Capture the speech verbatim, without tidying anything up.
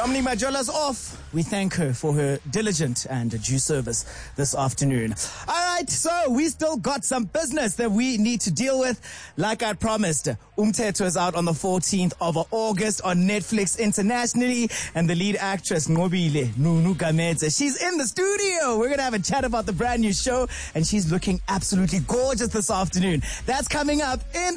Dominique Majola's off. We thank her for her diligent and due service this afternoon. All right, so we still got some business that we need to deal with. Like I promised, Umthetho is out on the fourteenth of August on Netflix internationally, and the lead actress, Nqobile Nunu Gamedze, she's in the studio. We're going to have a chat about the brand new show, and she's looking absolutely gorgeous this afternoon. That's coming up in